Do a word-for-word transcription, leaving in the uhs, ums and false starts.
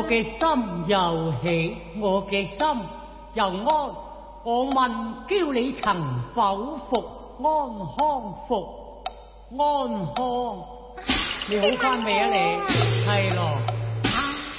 嘅心又喜，我嘅心又安。我問叫你曾否服安康？服安康，你好翻未啊？你係咯。